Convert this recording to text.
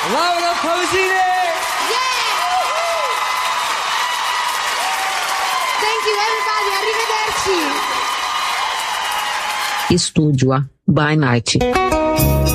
Laura Pausini. Thank you everybody, arrivederci. Estúdio A by Night.